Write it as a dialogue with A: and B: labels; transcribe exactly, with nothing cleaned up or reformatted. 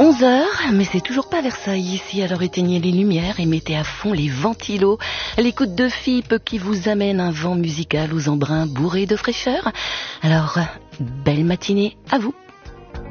A: onze heures, mais c'est toujours pas Versailles ici, alors éteignez les lumières et mettez à fond les ventilos. L'écoute de Fipe qui vous amène un vent musical aux embruns bourrés de fraîcheur. Alors, belle matinée à vous.